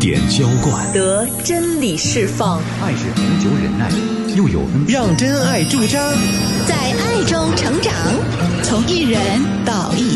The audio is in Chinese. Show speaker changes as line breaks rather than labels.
点浇灌，
得真理释放。
爱是恒久忍耐，又有
让真爱驻扎，
在爱中成长，从一人到一